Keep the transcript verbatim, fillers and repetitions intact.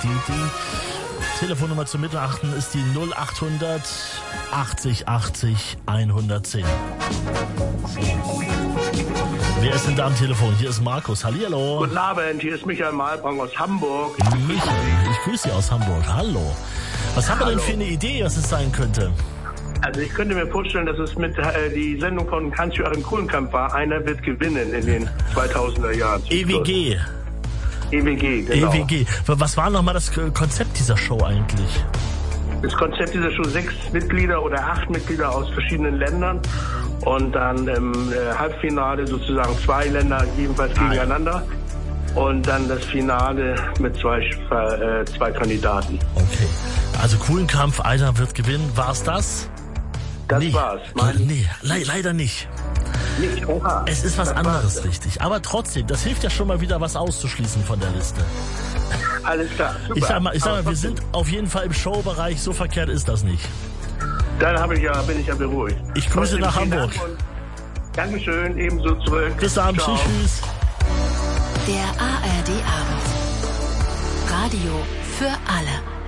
die, die Telefonnummer zum Mitrachten ist die null achthundert achtzig achtzig hundertzehn. Wer ist denn da am Telefon? Hier ist Markus. Hallihallo. Guten Abend, hier ist Michael Malbrang aus Hamburg. Michael, ich grüße Sie aus Hamburg. Hallo. Was haben wir denn für eine Idee, was es sein könnte? Also ich könnte mir vorstellen, dass es mit äh, die Sendung von Hans-Joachim Kulenkampff war. Einer wird gewinnen in den zweitausender Jahren. E W G. E W G, genau. E W G. Was war nochmal das Konzept dieser Show eigentlich? Das Konzept dieser Show, sechs Mitglieder oder acht Mitglieder aus verschiedenen Ländern. Und dann im äh, Halbfinale sozusagen zwei Länder jedenfalls ah, gegeneinander. Ja. Und dann das Finale mit zwei, äh, zwei Kandidaten. Okay. Also Kulenkampff, einer wird gewinnen. War's das? Das nee. war's. Nee, le- leider nicht. Nicht, oha. Es ist was das anderes, war's. Richtig. Aber trotzdem, das hilft ja schon mal wieder, was auszuschließen von der Liste. Alles klar, super. Ich sag mal, ich sag mal wir sind auf jeden Fall im Showbereich, so verkehrt ist das nicht. Dann habe ich ja, bin ich ja beruhigt. Ich grüße nach Hamburg. Dankeschön, ebenso zurück. Bis dann, tschüss, tschüss. Der A R D Abend. Radio für alle.